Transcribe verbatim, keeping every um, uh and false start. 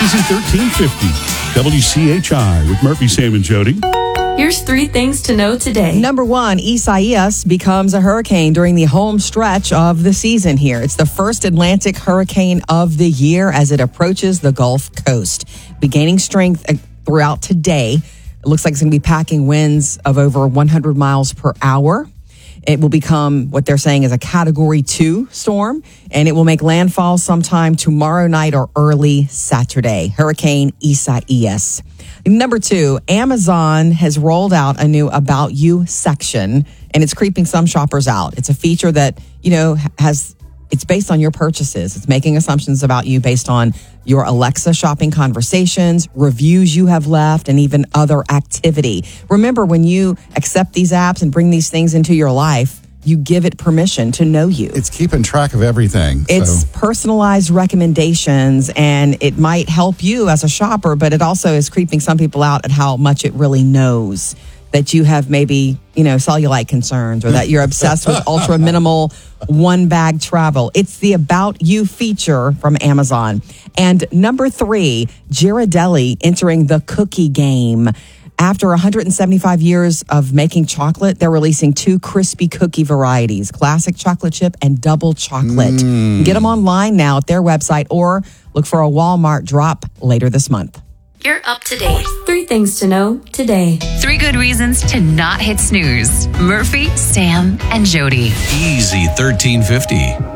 Easy thirteen fifty. W C H I with Murphy, Sam, and Jody. Here's three things to know today. Number one, Isaias becomes a hurricane during the home stretch of the season here. It's the first Atlantic hurricane of the year as it approaches the Gulf Coast. Be gaining strength throughout today. It looks like it's going to be packing winds of over one hundred miles per hour. It will become what they're saying is a category two storm, and it will make landfall sometime tomorrow night or early Saturday. Hurricane Isaias. Number two, Amazon has rolled out a new About You section, and it's creeping some shoppers out. It's a feature that, you know, has, it's based on your purchases. It's making assumptions about you based on your Alexa shopping conversations, reviews you have left, and even other activity. Remember, when you accept these apps and bring these things into your life, you give it permission to know you. It's keeping track of everything. It's so. personalized recommendations, and it might help you as a shopper, but it also is creeping some people out at how much it really knows. That you have maybe, you know, cellulite concerns, or that you're obsessed with ultra minimal one bag travel. It's the About You feature from Amazon. And number three, Ghirardelli entering the cookie game. After one hundred seventy-five years of making chocolate, they're releasing two crispy cookie varieties, classic chocolate chip and double chocolate. Mm. Get them online now at their website, or look for a Walmart drop later this month. You're up to date. Three things to know today. Three good reasons to not hit snooze. Murphy, Sam, and Jody. Easy thirteen fifty.